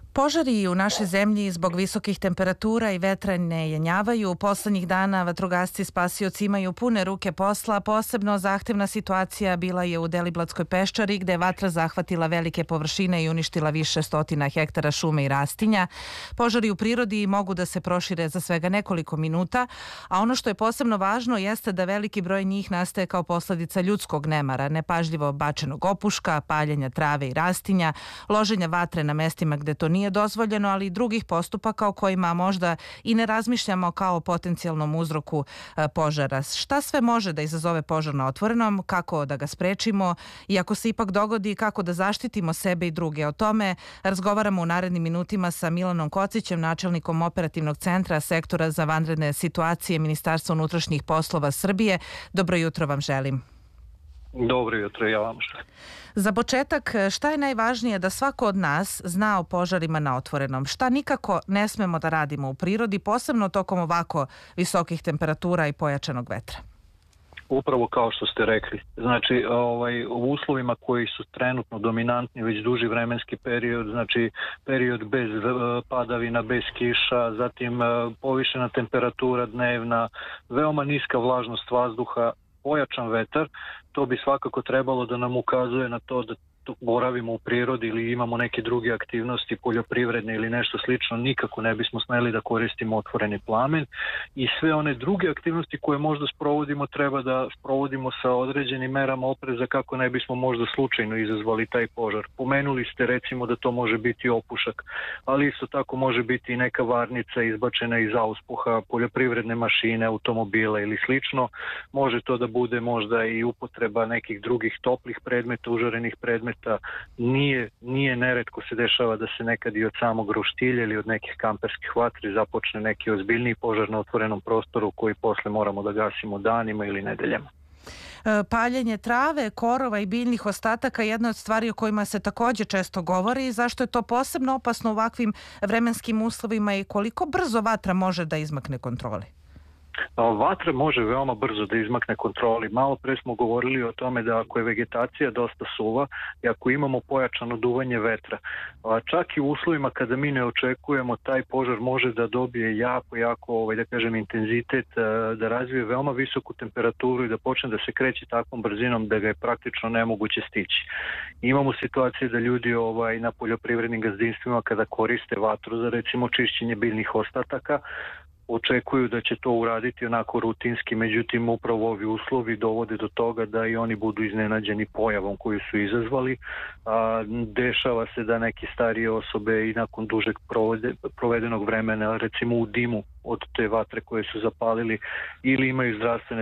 Požari u našoj zemlji zbog visokih temperatura i vetra ne jenjavaju. Poslednjih dana vatrogasci spasioci imaju pune ruke posla. Posebno zahtevna situacija bila je u Deliblatskoj peščari gde je vatra zahvatila velike površine i uništila više stotina hektara šume i rastinja. Požari u prirodi mogu da se prošire za svega nekoliko minuta, a ono što je posebno važno jeste da veliki broj njih nastaje kao posledica ljudskog nemara, nepažljivo bačenog opuška, paljenja trave i rastinja, loženja vatre na mestima gde to nije dozvoljeno, ali i drugih postupaka o kojima možda i ne razmišljamo kao o potencijalnom uzroku požara. Šta sve može da izazove požar na otvorenom, kako da ga sprečimo i ako se ipak dogodi, kako da zaštitimo sebe i druge. O tome razgovaramo u narednim minutima sa Milanom Kocićem, načelnikom operativnog centra sektora za vanredne situacije Ministarstva unutrašnjih poslova Srbije. Dobro jutro vam želim. Dobro jutro, ja vam želim. Za početak, šta je najvažnije da svako od nas zna o požarima na otvorenom? Šta nikako ne smemo da radimo u prirodi, posebno tokom ovako visokih temperatura i pojačanog vetra? Upravo kao što ste rekli. Znači, u uslovima koji su trenutno dominantni već duži vremenski period, znači period bez padavina, bez kiša, zatim povišena temperatura dnevna, veoma niska vlažnost vazduha, pojačan vetar, to bi svakako trebalo da nam ukazuje na to da boravimo u prirodi ili imamo neke druge aktivnosti poljoprivredne ili nešto slično, nikako ne bismo smeli da koristimo otvoreni plamen i sve one druge aktivnosti koje možda sprovodimo treba da sprovodimo sa određenim merama opreza kako ne bismo možda slučajno izazvali taj požar. Pomenuli ste recimo da to može biti opušak, ali isto tako može biti i neka varnica izbačena iz auspuha, poljoprivredne mašine, automobila ili slično. Može to da bude možda i upotreba nekih drugih toplih predmeta, užarenih predmeta. Nije neretko se dešava da se nekad i od samog roštilja ili od nekih kamperskih vatri započne neki ozbiljniji požar na otvorenom prostoru koji posle moramo da gasimo danima ili nedeljama. Paljenje trave, korova i biljnih ostataka je jedna od stvari o kojima se takođe često govori. Zašto je to posebno opasno u ovakvim vremenskim uslovima i koliko brzo vatra može da izmakne kontroli? Vatra može veoma brzo da izmakne kontroli. Malo pre smo govorili o tome da ako je vegetacija dosta suva i ako imamo pojačano duvanje vetra, čak i u uslovima kada mi ne očekujemo, taj požar može da dobije jako da kažem, intenzitet, da razvije veoma visoku temperaturu i da počne da se kreće takvom brzinom da ga je praktično nemoguće stići. Imamo situacije da ljudi na poljoprivrednim gazdinstvima kada koriste vatru za recimo čišćenje biljnih ostataka, očekuju da će to uraditi onako rutinski, međutim upravo ovi uslovi dovode do toga da i oni budu iznenađeni pojavom koju su izazvali. Dešava se da neke starije osobe i nakon dužeg provedenog vremena, recimo u dimu od te vatre koje su zapalili, ili imaju zdravstvene